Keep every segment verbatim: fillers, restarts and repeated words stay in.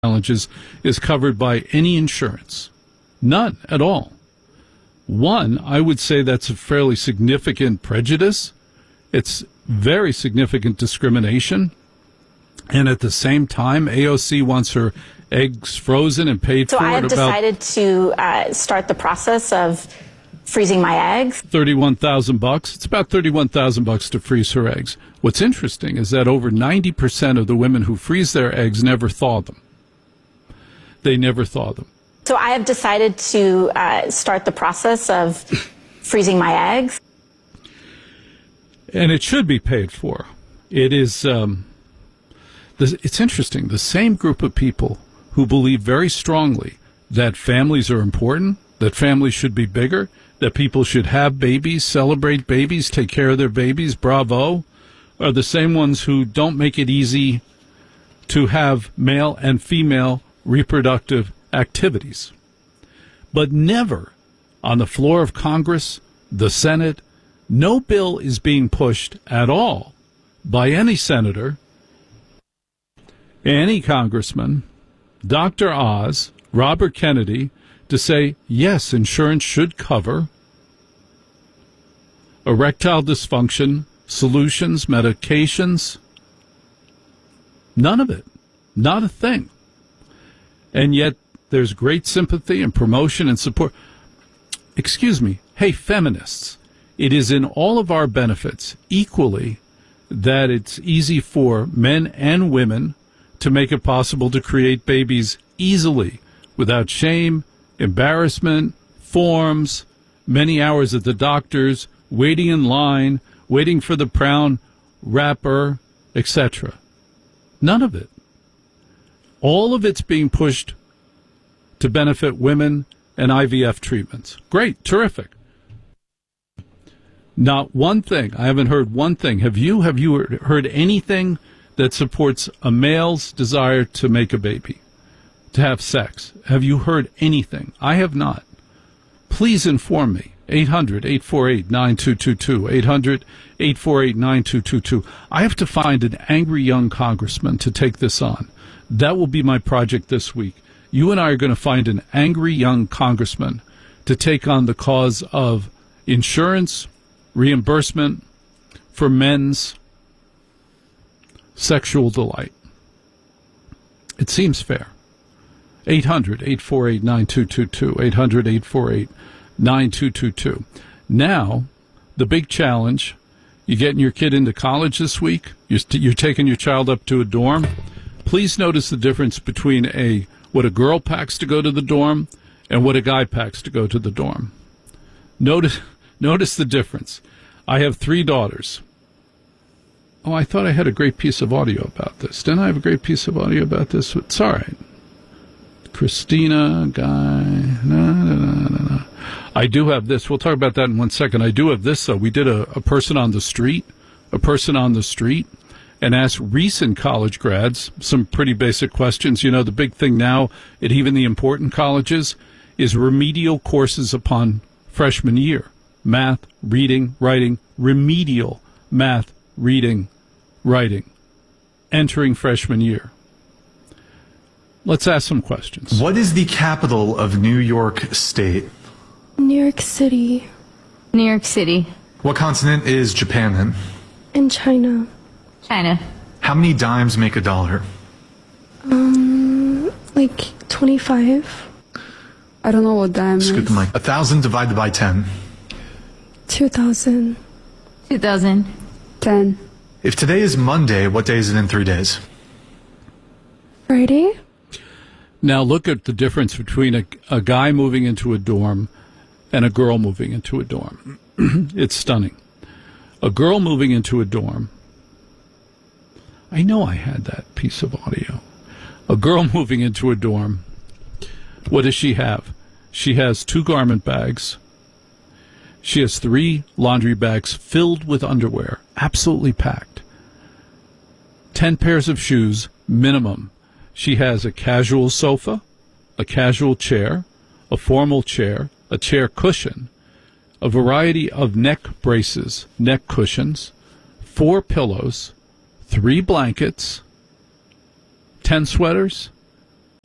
challenges is covered by any insurance. None at all. One, I would say that's a fairly significant prejudice. It's very significant discrimination. And at the same time, A O C wants her eggs frozen and paid so for. So I have at decided to uh, start the process of freezing my eggs. Thirty-one thousand bucks. It's about thirty-one thousand bucks to freeze her eggs. What's interesting is that over ninety percent of the women who freeze their eggs never thaw them. They never thaw them. So I have decided to uh, start the process of freezing my eggs. And it should be paid for. It is. Um, this, it's interesting. The same group of people who believe very strongly that families are important, that families should be bigger, that people should have babies, celebrate babies, take care of their babies, bravo, are the same ones who don't make it easy to have male and female reproductive activities. But never on the floor of Congress, the Senate, no bill is being pushed at all by any senator, any congressman, Doctor Oz, Robert Kennedy, to say, yes, insurance should cover erectile dysfunction, solutions, medications. None of it. Not a thing. And yet there's great sympathy and promotion and support. Excuse me. Hey, feminists, it is in all of our benefits equally that it's easy for men and women to make it possible to create babies easily without shame, embarrassment, forms, many hours at the doctor's, waiting in line, waiting for the brown wrapper, et cetera. None of it. All of it's being pushed to benefit women and I V F treatments. Great, terrific. Not one thing. I haven't heard one thing. Have you? Have you heard anything that supports a male's desire to make a baby, to have sex? Have you heard anything? I have not. Please inform me. eight hundred, eight four eight, nine two two two. eight hundred, eight four eight, nine two two two. I have to find an angry young congressman to take this on. That will be my project this week. You and I are going to find an angry young congressman to take on the cause of insurance, reimbursement for men's sexual delight. It seems fair. eight hundred, eight four eight, nine two two two. eight hundred, eight four eight, nine two two two. Now, the big challenge, you getting your kid into college this week? You're, you're taking your child up to a dorm? Please notice the difference between a what a girl packs to go to the dorm and what a guy packs to go to the dorm. Notice, notice the difference. I have three daughters. Oh, I thought I had a great piece of audio about this. Didn't I have a great piece of audio about this? It's all right. Christina, Guy, no, no, no, no, no. I do have this. We'll talk about that in one second. I do have this, though. We did a, a person on the street, a person on the street, and asked recent college grads some pretty basic questions. You know, the big thing now at even the important colleges is remedial courses upon freshman year. Math, reading, writing, remedial math, reading, writing, entering freshman year. Let's ask some questions. What is the capital of New York State? New York City. New York City. What continent is Japan in? In China. China. How many dimes make a dollar? Um, like twenty-five. I don't know what dime is. Scoot the mic. A thousand divided by ten. Two thousand. Two thousand. Ten. If today is Monday, what day is it in three days? Friday. Now look at the difference between a, a guy moving into a dorm and a girl moving into a dorm. It's stunning. A girl moving into a dorm. I know I had that piece of audio. A girl moving into a dorm. What does she have? She has two garment bags. She has three laundry bags filled with underwear, absolutely packed. Ten pairs of shoes, minimum. She has a casual sofa, a casual chair, a formal chair, a chair cushion, a variety of neck braces, neck cushions, four pillows, three blankets, ten sweaters,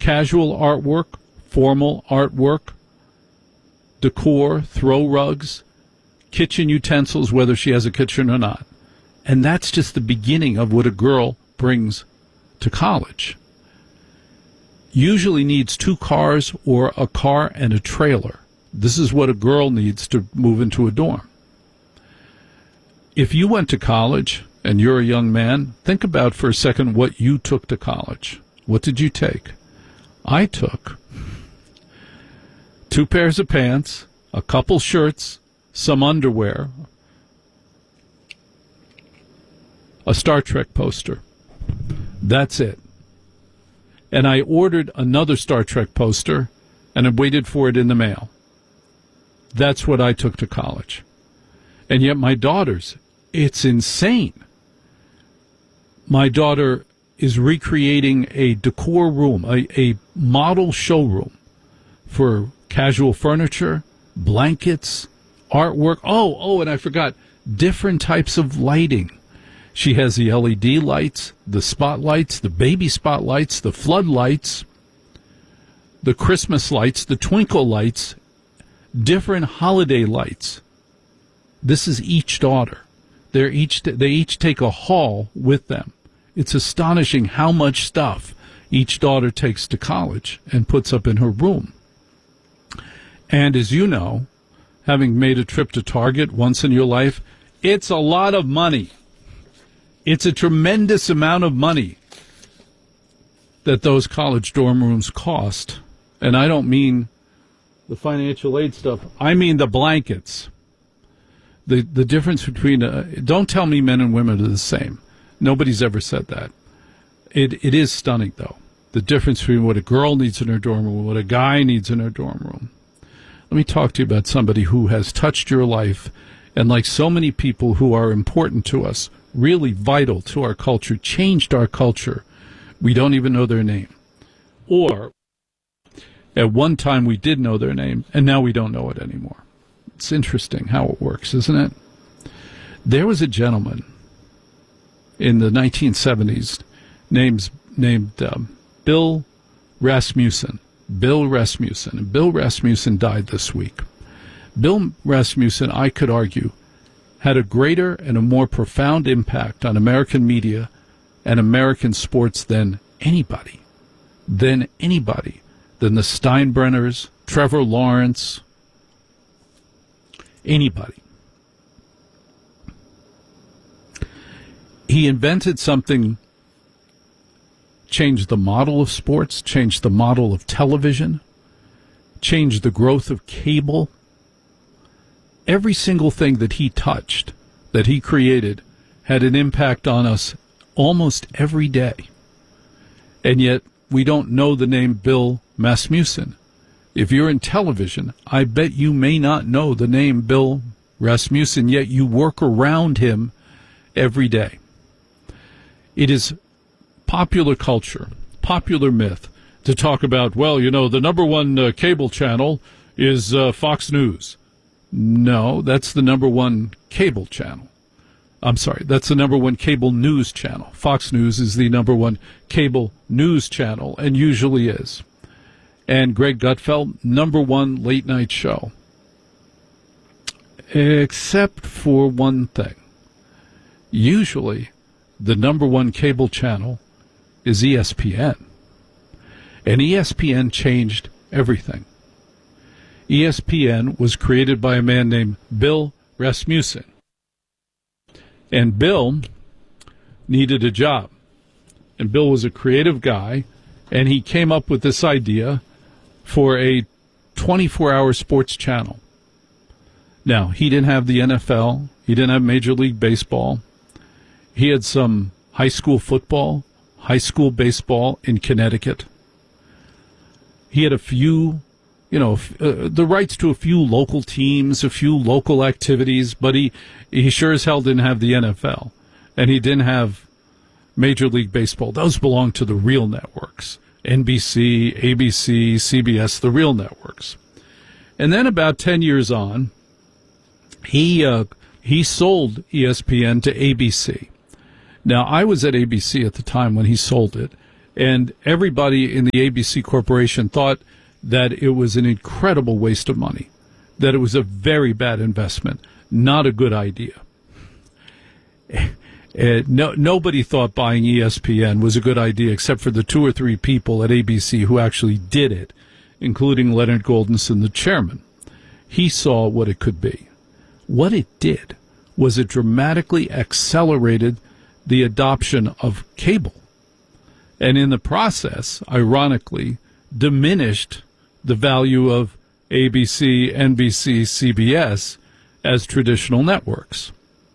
casual artwork, formal artwork, decor, throw rugs, kitchen utensils, whether she has a kitchen or not. And that's just the beginning of what a girl brings to college. Usually needs two cars or a car and a trailer. This is what a girl needs to move into a dorm. If you went to college and you're a young man, think about for a second what you took to college. What did you take? I took two pairs of pants, a couple shirts, some underwear, a Star Trek poster. That's it. And I ordered another Star Trek poster, and I waited for it in the mail. That's what I took to college. And yet my daughters, it's insane. My daughter is recreating a decor room, a, a model showroom for casual furniture, blankets, artwork. Oh, oh, and I forgot, different types of lighting. She has the L E D lights, the spotlights, the baby spotlights, the floodlights, the Christmas lights, the twinkle lights, different holiday lights. This is each daughter. They're each they each take a haul with them. It's astonishing how much stuff each daughter takes to college and puts up in her room. And as you know, having made a trip to Target once in your life, it's a lot of money. It's a tremendous amount of money that those college dorm rooms cost. And I don't mean the financial aid stuff. I mean the blankets. The the difference between, uh, don't tell me men and women are the same. Nobody's ever said that. It It is stunning, though, the difference between what a girl needs in her dorm room and what a guy needs in her dorm room. Let me talk to you about somebody who has touched your life, and like so many people who are important to us, really vital to our culture, changed our culture. We don't even know their name. Or at one time we did know their name, and now we don't know it anymore. It's interesting how it works, isn't it? There was a gentleman in the nineteen seventies named, named um, Bill Rasmussen. Bill Rasmussen. And Bill Rasmussen died this week. Bill Rasmussen, I could argue, had a greater and a more profound impact on American media and American sports than anybody, than anybody, than the Steinbrenners, Trevor Lawrence, anybody. He invented something, changed the model of sports, changed the model of television, changed the growth of cable. Every single thing that he touched, that he created, had an impact on us almost every day. And yet, we don't know the name Bill Rasmussen. If you're in television, I bet you may not know the name Bill Rasmussen, yet you work around him every day. It is popular culture, popular myth, to talk about, well, you know, the number one uh, cable channel is uh, Fox News. No, that's the number one cable channel. I'm sorry, that's the number one cable news channel. Fox News is the number one cable news channel, and usually is. And Greg Gutfeld, number one late night show. Except for one thing. Usually, the number one cable channel is E S P N. And E S P N changed everything. E S P N was created by a man named Bill Rasmussen. And Bill needed a job. And Bill was a creative guy, and he came up with this idea for a twenty-four hour sports channel. Now, he didn't have the N F L. He didn't have Major League Baseball. He had some high school football, high school baseball in Connecticut. He had a few, you know, uh, the rights to a few local teams, a few local activities, but he, he sure as hell didn't have the N F L. And he didn't have Major League Baseball. Those belonged to the real networks. N B C, A B C, C B S, the real networks. And then about ten years on, he uh, he sold E S P N to A B C. Now, I was at A B C at the time when he sold it, And everybody in the A B C Corporation thought that it was an incredible waste of money, that it was a very bad investment, not a good idea. Uh, no, nobody thought buying E S P N was a good idea except for the two or three people at A B C who actually did it, including Leonard Goldenson, the chairman. He saw what it could be. What it did was it dramatically accelerated the adoption of cable. And in the process, ironically, diminished the value of A B C, N B C, C B S as traditional networks.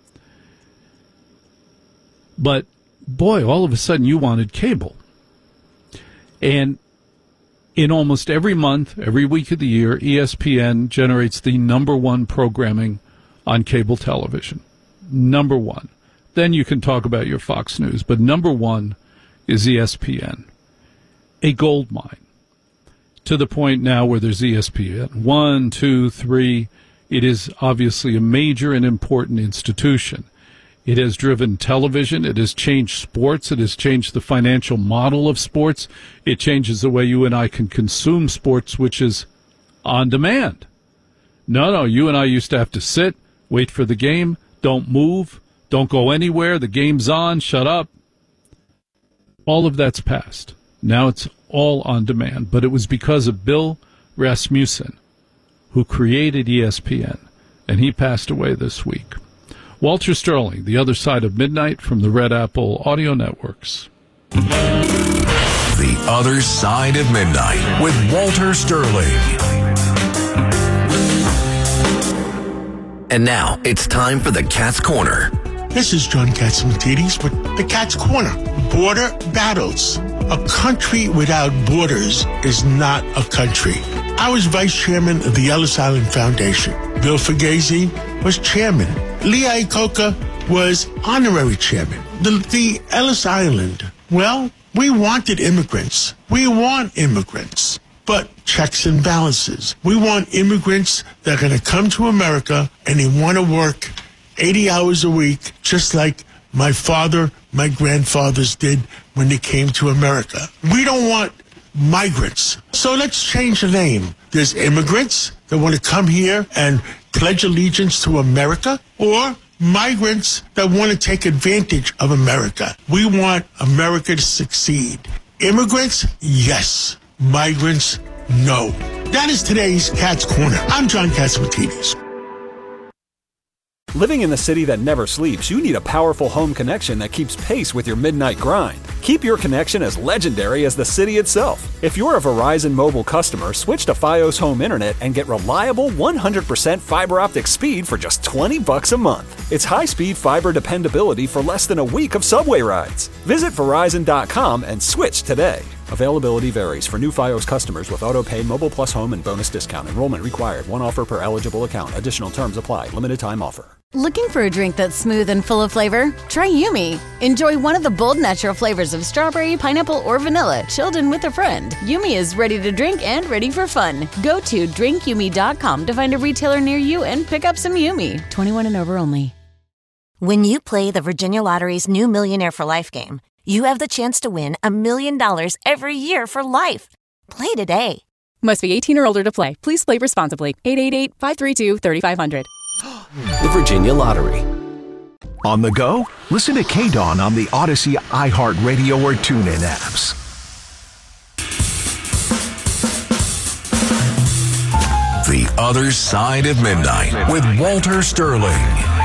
But, boy, all of a sudden you wanted cable. And in almost every month, every week of the year, E S P N generates the number one programming on cable television. Number one. Then you can talk about your Fox News, but number one is E S P N. A gold mine. To the point now where there's E S P N one, two, three. It is obviously a major and important institution. It has driven television. It has changed sports. It has changed the financial model of sports. It changes the way you and I can consume sports, which is on demand. No, no, you and I used to have to sit, wait for the game, don't move, don't go anywhere, the game's on, shut up. All of that's passed. Now it's all on demand. But it was because of Bill Rasmussen, who created E S P N, and he passed away this week. Walter Sterling, The Other Side of Midnight from the Red Apple Audio Networks. The Other Side of Midnight with Walter Sterling. And now it's time for the Cat's Corner. This is John Catsimatidis with the Cat's Corner. Border battles. A country without borders is not a country. I was vice chairman of the Ellis Island Foundation. Bill Fugazi was chairman. Lee Iacocca was honorary chairman. The, the Ellis Island, well, we wanted immigrants. We want immigrants, but checks and balances. We want immigrants that are going to come to America and they want to work eighty hours a week, just like my father, my grandfathers did when they came to America. We don't want migrants. So let's change the name. There's immigrants that want to come here and pledge allegiance to America, or migrants that want to take advantage of America. We want America to succeed. Immigrants, yes. Migrants, no. That is today's Cat's Corner. I'm John Catsimatidis. Living in the city that never sleeps, you need a powerful home connection that keeps pace with your midnight grind. Keep your connection as legendary as the city itself. If you're a Verizon Mobile customer, switch to Fios Home Internet and get reliable one hundred percent fiber optic speed for just twenty bucks a month. It's high-speed fiber dependability for less than a week of subway rides. Visit Verizon dot com and switch today. Availability varies for new Fios customers with auto-pay, Mobile Plus Home, and bonus discount. Enrollment required. One offer per eligible account. Additional terms apply. Limited time offer. Looking for a drink that's smooth and full of flavor? Try Yumi. Enjoy one of the bold natural flavors of strawberry, pineapple, or vanilla, chilled in with a friend. Yumi is ready to drink and ready for fun. Go to drink yumi dot com to find a retailer near you and pick up some Yumi. twenty-one and over only. When you play the Virginia Lottery's new Millionaire for Life game, you have the chance to win a million dollars every year for life. Play today. Must be eighteen or older to play. Please play responsibly. eight eight eight, five three two, three five zero zero. The Virginia Lottery. On the go? Listen to K-Dawn on the Odyssey, iHeartRadio, or TuneIn apps. The Other Side of Midnight with Walter Sterling.